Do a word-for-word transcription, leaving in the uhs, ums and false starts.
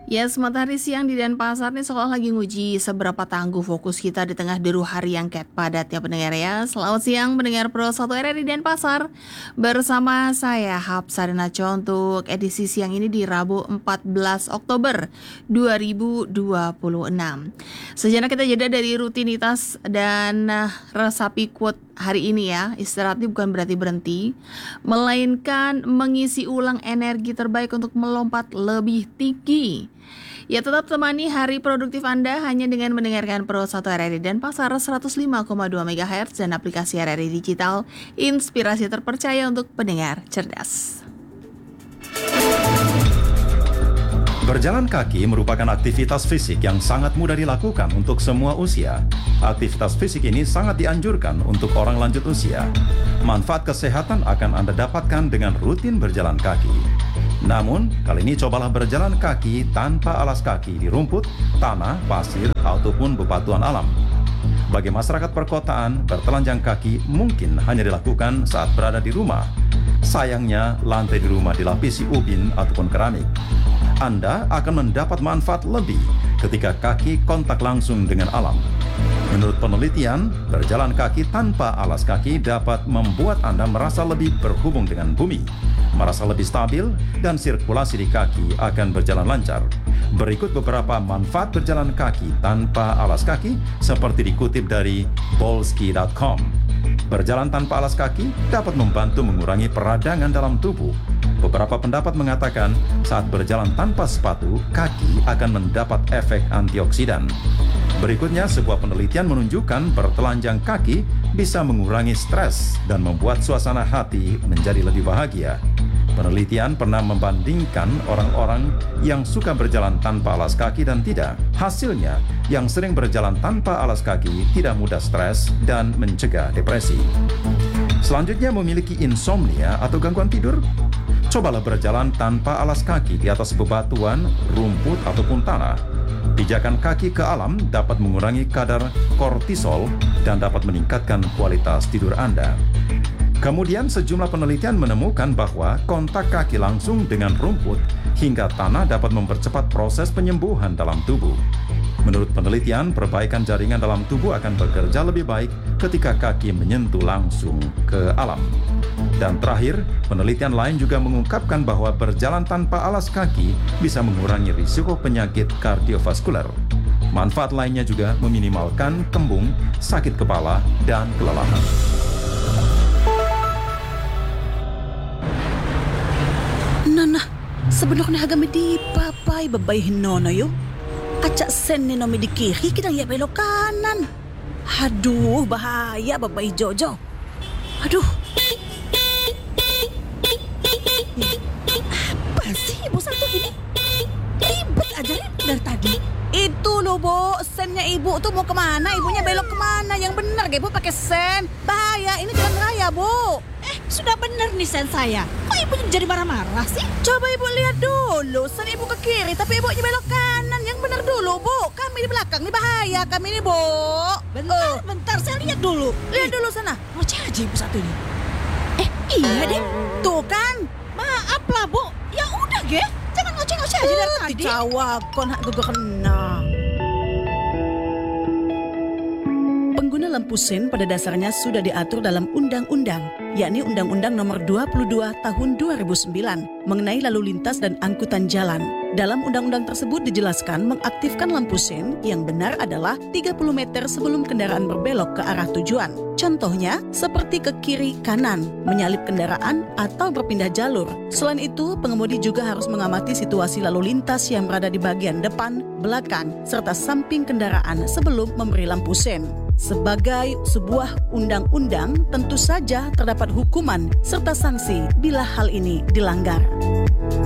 Yes, matahari siang di Denpasar nih sekolah lagi nguji seberapa tangguh fokus kita di tengah deru hari yang ket padat ya pendengar ya. Selamat siang pendengar Pro satu R R I Denpasar. Bersama saya Hapsa Denaco untuk edisi siang ini di Rabu empat belas Oktober dua ribu dua puluh enam. Sejenak kita jeda dari rutinitas dan uh, resapi quote hari ini ya. Istirahat ini bukan berarti berhenti, melainkan mengisi ulang energi terbaik untuk melompat lebih tinggi. Ya, tetap temani hari produktif Anda hanya dengan mendengarkan Pro satu R R I Denpasar seratus lima koma dua megahertz dan aplikasi R R I Digital, inspirasi terpercaya untuk pendengar cerdas. Berjalan kaki merupakan aktivitas fisik yang sangat mudah dilakukan untuk semua usia. Aktivitas fisik ini sangat dianjurkan untuk orang lanjut usia. Manfaat kesehatan akan Anda dapatkan dengan rutin berjalan kaki. Namun, kali ini cobalah berjalan kaki tanpa alas kaki di rumput, tanah, pasir, ataupun bebatuan alam. Bagi masyarakat perkotaan, bertelanjang kaki mungkin hanya dilakukan saat berada di rumah. Sayangnya, lantai di rumah dilapisi ubin ataupun keramik. Anda akan mendapat manfaat lebih ketika kaki kontak langsung dengan alam. Menurut penelitian, berjalan kaki tanpa alas kaki dapat membuat Anda merasa lebih berhubung dengan bumi, merasa lebih stabil, dan sirkulasi di kaki akan berjalan lancar. Berikut beberapa manfaat berjalan kaki tanpa alas kaki seperti dikutip dari bolski dot com. Berjalan tanpa alas kaki dapat membantu mengurangi peradangan dalam tubuh. Beberapa pendapat mengatakan saat berjalan tanpa sepatu, kaki akan mendapat efek antioksidan. Berikutnya, sebuah penelitian menunjukkan bertelanjang kaki bisa mengurangi stres dan membuat suasana hati menjadi lebih bahagia. Penelitian pernah membandingkan orang-orang yang suka berjalan tanpa alas kaki dan tidak. Hasilnya, yang sering berjalan tanpa alas kaki tidak mudah stres dan mencegah depresi. Selanjutnya, memiliki insomnia atau gangguan tidur? Cobalah berjalan tanpa alas kaki di atas bebatuan, rumput, ataupun tanah. Pijakan kaki ke alam dapat mengurangi kadar kortisol dan dapat meningkatkan kualitas tidur Anda. Kemudian sejumlah penelitian menemukan bahwa kontak kaki langsung dengan rumput hingga tanah dapat mempercepat proses penyembuhan dalam tubuh. Menurut penelitian, perbaikan jaringan dalam tubuh akan bekerja lebih baik ketika kaki menyentuh langsung ke alam. Dan terakhir, penelitian lain juga mengungkapkan bahwa berjalan tanpa alas kaki bisa mengurangi risiko penyakit kardiovaskuler. Manfaat lainnya juga meminimalkan kembung, sakit kepala, dan kelelahan. Nana, sebenarnya agak di papai babay hinono yo. Acak sen ni nomi di kiri kita ya belok kanan. Aduh, bahaya babay Jojo. Aduh. Apa sih ibu satu ini? Ribet aja ribet dari tadi. Itu loh, Bo, sennya ibu tuh mau kemana? Ibunya belok kemana? Yang benar, ibu pakai sen. Bahaya, ini jalan raya, Bu. Eh, sudah benar nih sen saya. Kok ibunya jadi marah-marah sih? Coba ibu lihat dulu, sen ibu ke kiri, tapi ibunya belok kanan. Yang benar dulu, Bu. Kami di belakang, ini bahaya kami nih, Bu. Bentar, oh. bentar, saya lihat dulu. Lihat dulu sana. Ngoceh aja ibu satu ini. Eh, iya deh. Tuh kan. Maaf lah, Bu. Ya udah, Ge. Jangan ngoceh-ngoceh aja dari tadi. Dicawak, kon hak gue kena. Pengguna lampu sen pada dasarnya sudah diatur dalam undang-undang, yakni Undang-Undang Nomor dua puluh dua Tahun dua ribu sembilan mengenai lalu lintas dan angkutan jalan. Dalam undang-undang tersebut dijelaskan mengaktifkan lampu sen yang benar adalah tiga puluh meter sebelum kendaraan berbelok ke arah tujuan. Contohnya seperti ke kiri kanan, menyalip kendaraan atau berpindah jalur. Selain itu, pengemudi juga harus mengamati situasi lalu lintas yang berada di bagian depan, belakang, serta samping kendaraan sebelum memberi lampu sen. Sebagai sebuah undang-undang, tentu saja terdapat hukuman serta sanksi bila hal ini dilanggar.